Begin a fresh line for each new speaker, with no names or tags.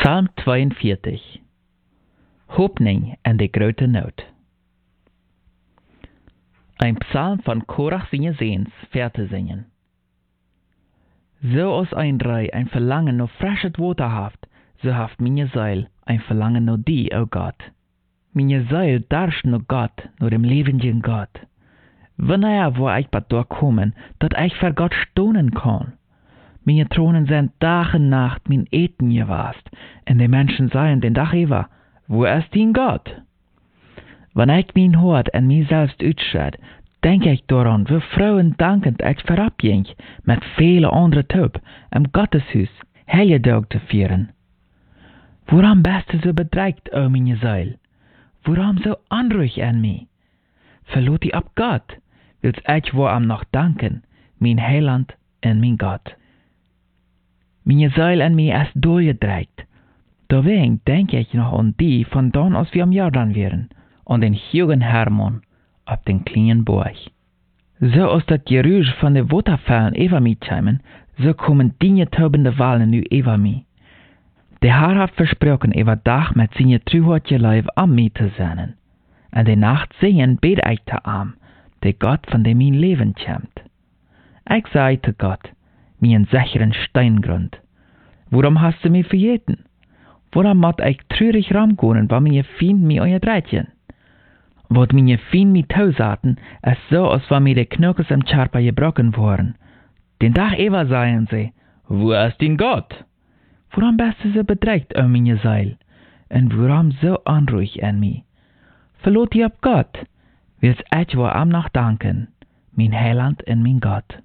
Psalm 42. Hoopning en de grote nood. Ein Psalm von Korach seine Sehens, Verte singen. So als ein Rei ein Verlangen nach frisches Water haft, so haft meine Seil ein Verlangen nach die, o Gott. Meine Seil darscht nach Gott, nach dem lebendigen Gott. Wanneer wo ich bat durchkommen, dat ich vor Gott stonen kann. Meine Thronen sind Tag und Nacht mein Eten gewast, und die Menschen sagen den Tag über, wo ist dein Gott? Wenn ich mein Hort an mich selbst utschred, denk ich daran, wie froh und dankend ich vorabging, mit vielen anderen Töp, im Gotteshuis, Heiligdag zu feiern. Woran bist du so bedrängt, o meine Seil? Woran so unruhig an mich? Verlot ich ab Gott, willst ich woran noch danken, mein Heiland und mein Gott. Meine Seil an mich ist durchgedreht. Deswegen denke ich noch an die, von dann aus wir am Jordan wären, an den Jürgen Hermann, auf den kleinen Burg. So als das Geräusch von den Wasserfällen über mich kämen, so kommen die taubende Wahlen nu über mich. Der Herr hat versprochen, über Tag mit seiner treuhartigen Leib an mich zu sein. Und die Nacht sehen bete ich zu ihm, der Gott, von dem mein Leben kommt. Ich sage zu Gott, mein sicheren Steingrund, warum hast du mich vergeten? Warum muss ich traurig ramgehen, weil meine Fiend mich unterdreiten? Was meine Fiend mich tausaten, ist so, als wenn mir die Knochen im Körper gebrochen waren. Den Tag über sagen sie, wo ist dein Gott? Warum bist du so bedrängt, o meine Seil? Und warum so unruhig an mich? Verlot dich ab Gott, willst ich wo am noch danken, mein Heiland und mein Gott.